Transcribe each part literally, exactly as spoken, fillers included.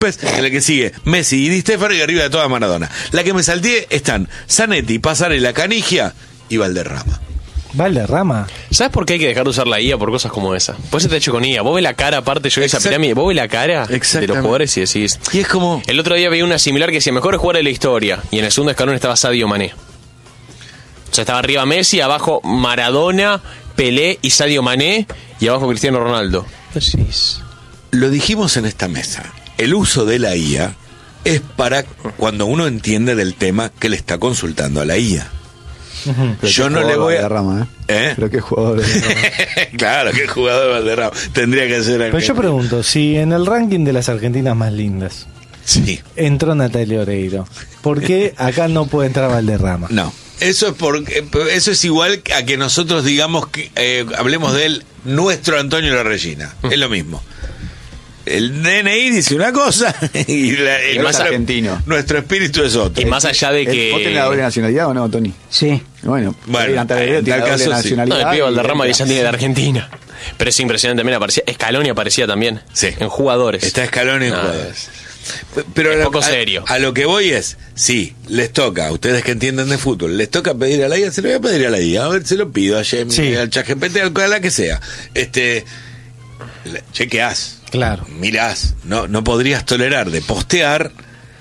en la que sigue Messi y Di Stéfano y arriba de toda Maradona. La que me salteé están Zanetti, Pasarela, Canigia y Valderrama. Valderrama. ¿Sabes por qué hay que dejar de usar la I A por cosas como esa? Pues se te ha hecho con I A. Vos ves la cara, aparte, yo vi esa pirámide, vos ves la cara de los jugadores y decís. Y es como. El otro día vi una similar que decía mejores jugadores de la historia. Y en el segundo escalón estaba Sadio Mané. O sea, estaba arriba Messi, abajo Maradona, Pelé y Sadio Mané, y abajo Cristiano Ronaldo. Decís. Lo dijimos en esta mesa. El uso de la I A es para cuando uno entiende del tema que le está consultando a la I A. Uh-huh. Yo no le voy a... Valderrama, ¿eh? ¿Eh? Pero qué jugador de Claro, qué jugador de Valderrama. Tendría que ser... Pero yo pregunto, si en el ranking de las argentinas más lindas sí. entró Natalia Oreiro, ¿por qué acá no puede entrar Valderrama? No, eso es porque eso es igual a que nosotros digamos que eh, hablemos de él, nuestro Antonio La Regina. Es lo mismo. El D N I dice una cosa y, la, el más nuestro, argentino. Nuestro espíritu es otro. Y más allá de que... ¿Vos tenés la doble nacionalidad o no, Tony? Sí. Bueno, bueno en tal caso nacionalidad. Sí. No, el pibe Valderrama ya tiene de Argentina. Pero es impresionante también, aparecía. Scaloni aparecía también. Sí. En jugadores. Está Scaloni en no, jugadores. Pero es a, poco serio. A, a lo que voy es, sí, les toca, a ustedes que entienden de fútbol, les toca pedir a la I A, se lo voy a pedir a la I A, a ver, se lo pido a Gemini, sí. al ChatGPT, a la que sea. Este, chequeás. Claro. Mirás, no, no podrías tolerar de postear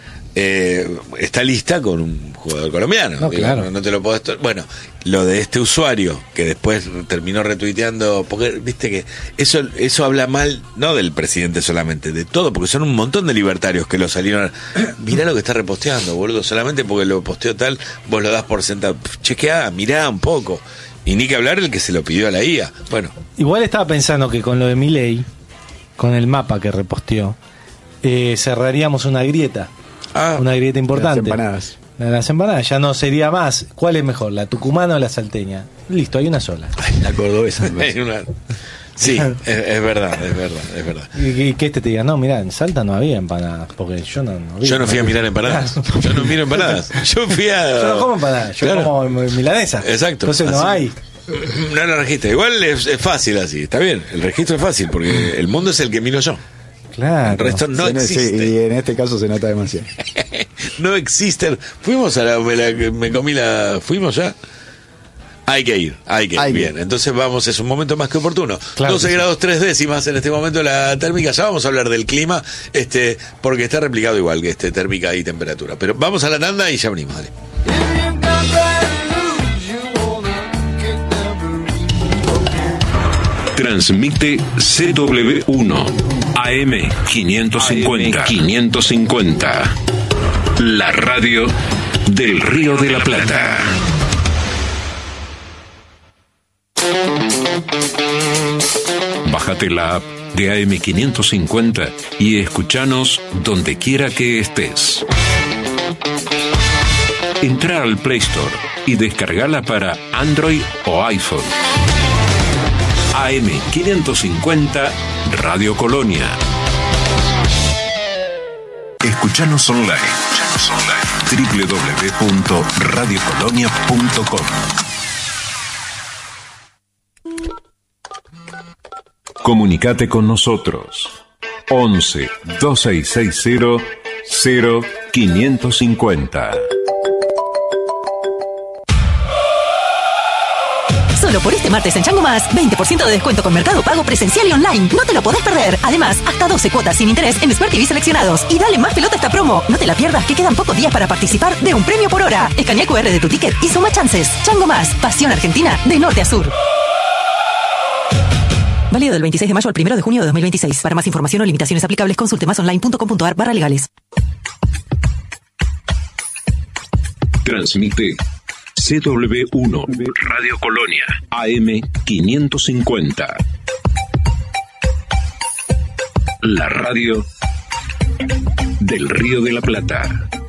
eh, esta lista con un jugador colombiano. No, Digo, claro. no, no te lo podés tolerar. Bueno, lo de este usuario que después terminó retuiteando, porque viste que eso eso habla mal, no del presidente solamente, de todo, porque son un montón de libertarios que lo salieron. Mirá lo que está reposteando, boludo, solamente porque lo posteó tal, vos lo das por sentado. Chequeá, mirá un poco. Y ni que hablar el que se lo pidió a la I A. Bueno. Igual estaba pensando que con lo de Milei, con el mapa que reposteó, eh, cerraríamos una grieta. Ah, una grieta importante. Las empanadas. La de las empanadas. Ya no sería más. ¿Cuál es mejor, la tucumana o la salteña? Listo, hay una sola. La cordobesa. Hay una... Sí, es, es verdad, es verdad, es verdad. Y, y que este te diga, no, mirá, en Salta no había empanadas, porque yo no, no vi. Yo no fui a mirar empanadas. Yo no miro empanadas. Yo fui a... Yo no como empanadas, yo Claro. como milanesa. Exacto. Entonces no Así. hay. No lo registra. Igual es, es fácil así, está bien. El registro es fácil porque el mundo es el que miro yo. Claro. El resto no Sí, existe. sí, y en este caso se nota demasiado. No existen. Fuimos a la, me, la, me comí la. ¿Fuimos ya? Hay que ir, hay que ir. Hay Bien, que. entonces vamos, es un momento más que oportuno. Claro doce que sí. grados tres décimas en este momento la térmica. Ya vamos a hablar del clima, este, porque está replicado igual que este térmica y temperatura. Pero vamos a la tanda y ya venimos, dale. Transmite C W uno A M quinientos cincuenta. quinientos cincuenta. La radio del Río de la Plata. Bájate la app de A M quinientos cincuenta y escuchanos donde quiera que estés. Entra al Play Store y descargala para Android o iPhone. A M quinientos cincuenta Radio Colonia. Escuchanos online. Escuchanos online. doble u doble u doble u punto radio colonia punto com. Comunicate con nosotros. once, dos seis seis cero, cero quinientos cincuenta. Solo por este martes en Chango Más, veinte por ciento de descuento con Mercado Pago presencial y online. No te lo podés perder. Además, hasta doce cuotas sin interés en Smart T V seleccionados. Y dale más pelota a esta promo. No te la pierdas, que quedan pocos días para participar de un premio por hora. Escanea el cu erre de tu ticket y suma chances. Chango Más, pasión argentina de norte a sur. Válido del veintiséis de mayo al primero de junio de dos mil veintiséis. Para más información o limitaciones aplicables, consulte masonline punto com punto ar barra legales. Transmite C W uno Radio Colonia A M quinientos cincuenta. La radio del Río de la Plata.